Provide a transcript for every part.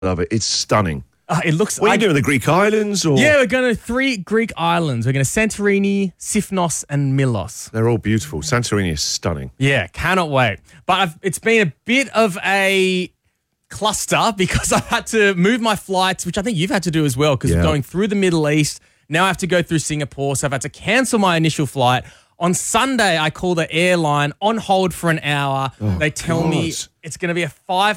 love it. It's stunning. It looks. What are you doing? The Greek islands? Or? Yeah, we're going to 3 Greek islands. We're going to Santorini, Sifnos, and Milos. They're all beautiful. Santorini is stunning. Yeah, cannot wait. But it's been a bit of a cluster because I've had to move my flights, which I think you've had to do as well because we're going through the Middle East. Now I have to go through Singapore, so I've had to cancel my initial flight. On Sunday, I call the airline on hold for an hour. They tell me it's going to be a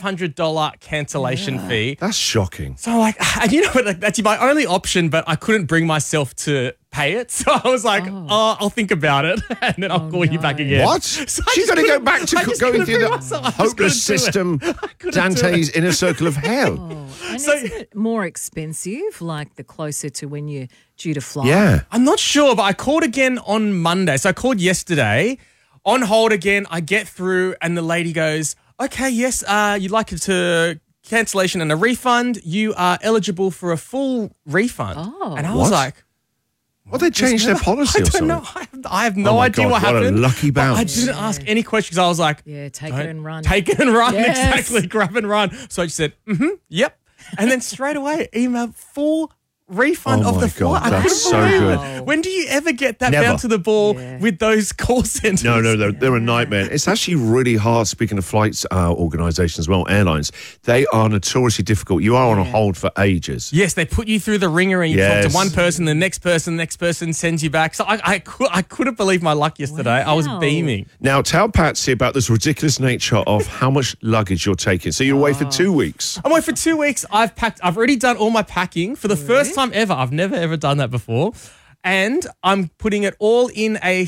$500 cancellation fee. That's shocking. So and you know what? That's my only option, but I couldn't bring myself to pay it. So I was like, I'll think about it, and then I'll call you back again. What? So She's got to go back to going through the hopeless system, Dante's inner circle of hell. And isn't it more expensive, like the closer to when you're due to fly? Yeah. I'm not sure, but I called again on Monday. So I called yesterday, on hold again. I get through, and the lady goes, okay, yes, you'd like it to cancellation and a refund. You are eligible for a full refund. And I was like, well, they changed their policy or something. I don't know. I have no idea what happened. What a lucky bounce. I didn't ask any questions. I was like, take it and run. Take it and run. Yes. Exactly. Grab and run. So I just said, yep. And then straight away, emailed full refund of the flight. I couldn't believe it. When do you ever get that bounce to the ball with those call centers? No, they're a nightmare. It's actually really hard, speaking of flights organisations as well, airlines. They are notoriously difficult. You are on a hold for ages. Yes, they put you through the ringer and you talk to one person, the next person sends you back. So I couldn't believe my luck yesterday. I was beaming. Now, tell Patsy about this ridiculous nature of how much luggage you're taking. So you're away for 2 weeks. I'm away for 2 weeks. I've already done all my packing for the first time ever. I've never ever done that before. And I'm putting it all in a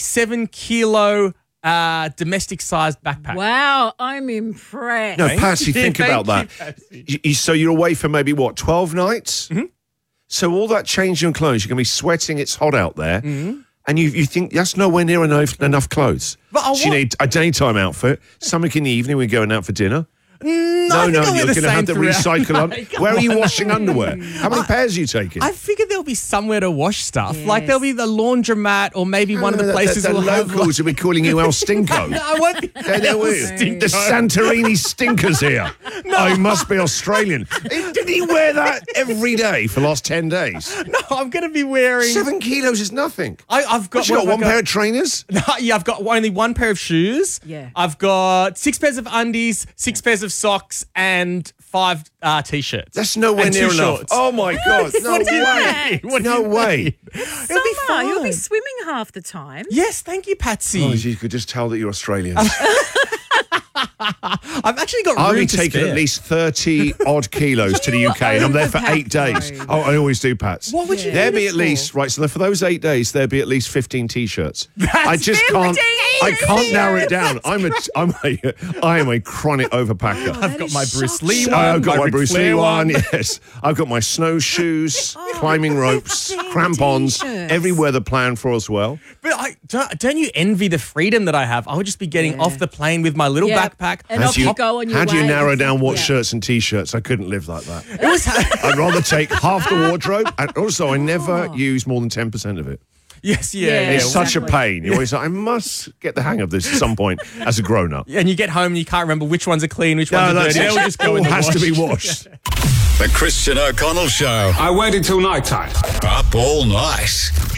7-kilo domestic sized backpack. Wow, I'm impressed. No, Patsy, think about that. So you're away for maybe, 12 nights? Mm-hmm. So all that changing clothes, you're going to be sweating, it's hot out there. Mm-hmm. And you think that's nowhere near enough clothes. So you need a daytime outfit, something in the evening, we're going out for dinner. No, you're going to have to recycle on. Where are you washing underwear? How many pairs are you taking? I figured there'll be somewhere to wash stuff. Yes. Like there'll be the laundromat or maybe one of the places the locals will be calling you El Stinko. No, I won't be the Santorini stinkers here. No. He must be Australian. Did he wear that every day for the last 10 days? No, I'm going to be wearing... 7 kilos is nothing. I've got... You got one pair of trainers? No, I've got only one pair of shoes. Yeah. I've got 6 pairs of undies, 6 pairs of socks, and 5 T-shirts. That's nowhere near enough. Oh my God! No way! No way! It'll be fun. You'll be swimming half the time. Yes, thank you, Patsy. Oh, you could just tell that you're Australian. I've actually got room I'll be to taking spare. at least 30 odd kilos to the UK, and I'm there for 8 days. Oh, I always do, Pats. What would you There'd do be this at least for? right. So for those 8 days, there'd be at least 15 T-shirts. I just 15 can't. I can't narrow it down. I am a chronic overpacker. I've got my Bruce Lee one. I've got my Ric Bruce Flair Lee one. Yes, I've got my snowshoes, climbing ropes, crampons, every weather plan for as well. But don't you envy the freedom that I have? I would just be getting off the plane with my little backpack. And off you go on your How do you way. narrow down what shirts and T-shirts? I couldn't live like that. I'd rather take half the wardrobe, and also I never use more than 10% of it. Yes, It's such a pain. You're always like, I must get the hang of this at some point as a grown-up. And you get home and you can't remember which ones are clean, which ones are dirty. They'll just go in the has wash. to be washed. The Christian O'Connell Show. I waited till night time. Up all night.